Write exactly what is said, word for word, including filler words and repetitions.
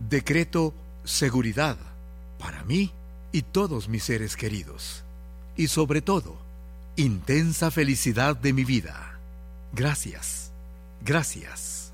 Decreto seguridad para mí y todos mis seres queridos. Y sobre todo, intensa felicidad de mi vida. Gracias, gracias.